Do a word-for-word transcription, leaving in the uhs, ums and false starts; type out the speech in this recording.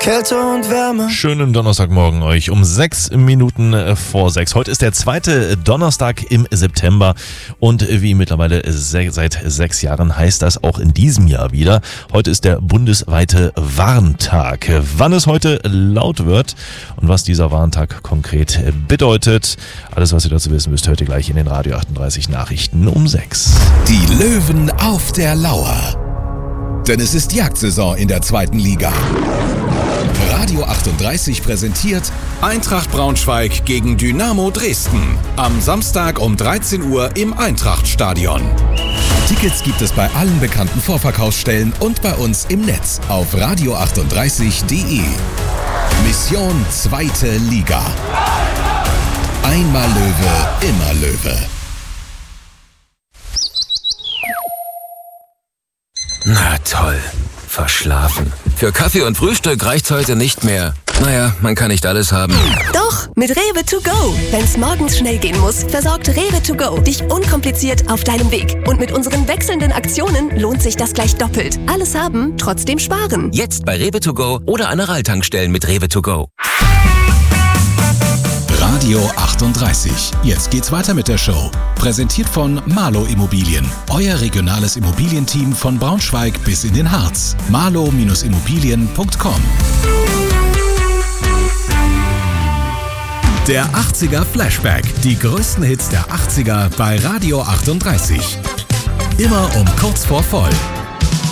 Kälte und Wärme. Schönen Donnerstagmorgen euch um sechs Minuten vor sechs. Heute ist der zweite Donnerstag im September und wie mittlerweile seit sechs Jahren heißt das auch in diesem Jahr wieder. Heute ist der bundesweite Warntag. Wann es heute laut wird und was dieser Warntag konkret bedeutet, alles was ihr dazu wissen müsst, hört ihr gleich in den Radio achtunddreißig Nachrichten um sechs. Die Löwen auf der Lauer. Denn es ist Jagdsaison in der zweiten Liga. Radio achtunddreißig präsentiert Eintracht Braunschweig gegen Dynamo Dresden. Am Samstag um dreizehn Uhr im Eintrachtstadion. Tickets gibt es bei allen bekannten Vorverkaufsstellen und bei uns im Netz auf radio achtunddreißig punkt de. Mission zweite Liga. Einmal Löwe, immer Löwe. Na toll, verschlafen. Für Kaffee und Frühstück reicht's heute nicht mehr. Naja, man kann nicht alles haben. Doch, mit Rewe to go. Wenn's morgens schnell gehen muss, versorgt Rewe to go dich unkompliziert auf deinem Weg. Und mit unseren wechselnden Aktionen lohnt sich das gleich doppelt. Alles haben, trotzdem sparen. Jetzt bei Rewe to go oder an der Ralltankstellen mit Rewe to go. Radio achtunddreißig. Jetzt geht's weiter mit der Show. Präsentiert von Marlow Immobilien. Euer regionales Immobilienteam von Braunschweig bis in den Harz. marlow Immobilien punkt com. Der achtziger Flashback. Die größten Hits der achtziger bei Radio achtunddreißig. Immer um kurz vor voll.